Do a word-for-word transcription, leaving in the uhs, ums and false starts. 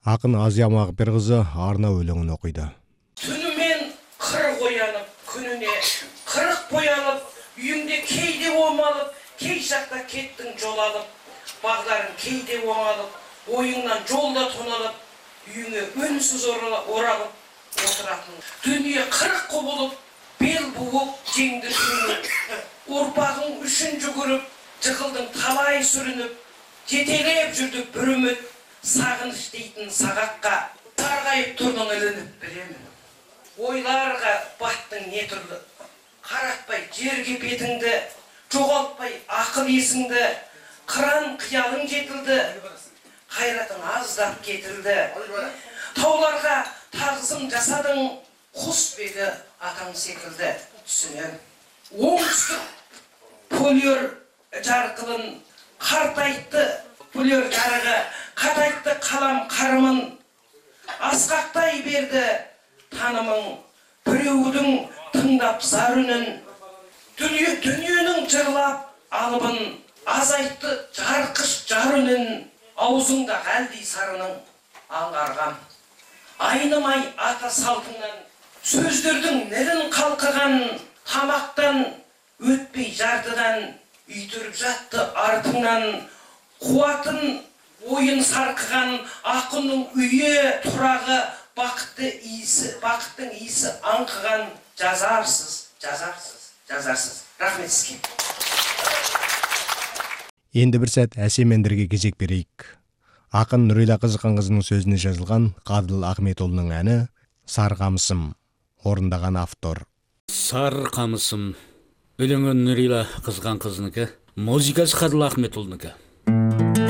Ақын Азия Мағыпер-қызы арна өлеңін оқиды. Түнімен қырық оянып, күніне қырық боялып, үйіңде кейде омалып, кей жақта кеттің жол алып, бағдарың кейде оңалып, ойыңнан жолда тоналып, үйіңе үнсіз оралып отыратын. Дүние қырық құбылып, бел буып, жеңді сүрініп, ұрпағың үшін жүгіріп, жықылдың талай сүрініп, жетелеп жүрді бір үміт, сағыныш дейтін сағаққа тарғайып тұрдың ілініп білемін. Ойларға баттың не түрлі, қаратпай жерге бетіңді, жоғалтпай ақыл есіңді, қыран қиялың жетілді, қайратың аздап кетілді. Тауларға тағзым жасадың, құсбегі атаң секілді түсінем. Оңтүстік полер жарқылын қартайтты, полер жарығы қатайтты қалам қарымын, асқақтай берді танымың, біреудің тыңдап зар үнін, дүниенің жырлап алыбын, азайтты жарқыш жар үнін, аузыңда әлдей сарының аңғарған. Айнымай ата салтыңнан, сөздердің нірін қалқыған, тамақтан өтпей жартыдан, үйтіріп жатты артыңнан, қуатын ойын сарқыған ақынның үйі тұрағы, бақытты иісі, бақыттың иісі аңқыған. Жазарсыз, жазарсыз, жазарсыз. Рахмет сізге. Енді бір сәт әсемендерге кезек берейік. Ақын Нұрила Қызыққанқызының сөзіне жазылған Қадыл Ахметұлының әні «Сарқамысым» орындаған автор. Сарқамысым өлеңі Нұрила Қызыққанқызынікі, музыкасы Қадыл Ахметұлынікі.